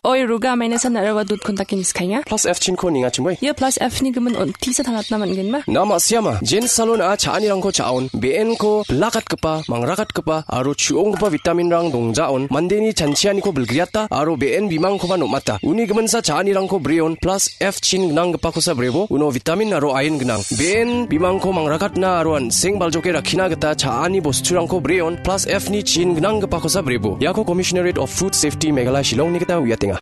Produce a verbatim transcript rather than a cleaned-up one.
Oi ruga meine sanarawa dut kontakin iskanya. Plus F chin ko ninga chimoy. Ya plus F ni gemen on tisa tangat naman gen ma. Nama siama jen salon a chaani rangko chaon B N ko blakat kepa mangrakat kepa aro chuong kepa vitamin rang dongjaon mandeni chanchiani ko belgriata aro B N bimang ko ba nomata. Uni gemensa chaani rangko breon plus F chin gnang kepa ko sa brebo uno vitamin aro iron gnang. B N bimang ko mangrakat na aroan seng baljoke rakhina geta chaani bostu rangko breon plus F ni chin gnang kepa ko sa brebo. Yako Commissionerate of Food Safety Meghalaya Shillong ni kita wiatinga.